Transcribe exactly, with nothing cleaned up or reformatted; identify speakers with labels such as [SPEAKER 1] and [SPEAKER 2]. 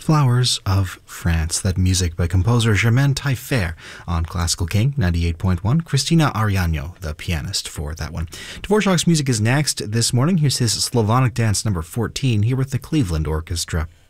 [SPEAKER 1] Flowers of France. That music by composer Germaine Taillefer on Classical King ninety-eight point one. Christina Ariano, the pianist for that one. Dvorak's music is next this morning. Here's his Slavonic Dance number fourteen here with the Cleveland Orchestra.